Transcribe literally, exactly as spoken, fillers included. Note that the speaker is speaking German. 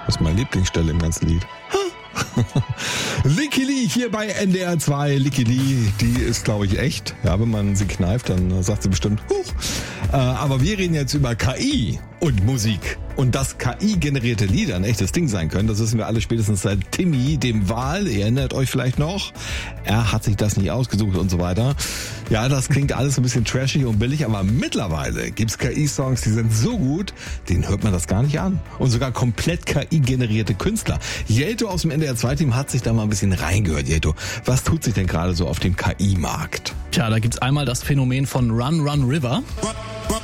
Das ist meine Lieblingsstelle im ganzen Lied. Licky Lee hier bei N D R zwei. Licky Lee, die ist, glaube ich, echt. Ja, wenn man sie kneift, dann sagt sie bestimmt, huch. Äh, aber wir reden jetzt über K I und Musik. Und dass K I-generierte Lieder ein echtes Ding sein können, das wissen wir alle spätestens seit Timmy, dem Wal. Ihr erinnert euch vielleicht noch. Er hat sich das nicht ausgesucht und so weiter. Ja, das klingt alles ein bisschen trashig und billig, aber mittlerweile gibt's K I-Songs, die sind so gut, denen hört man das gar nicht an. Und sogar komplett K I-generierte Künstler. Jelto aus dem N D R zwei Team hat sich da mal ein bisschen reingehört. Jelto, was tut sich denn gerade so auf dem K I-Markt? Tja, da gibt's einmal das Phänomen von Run Run River.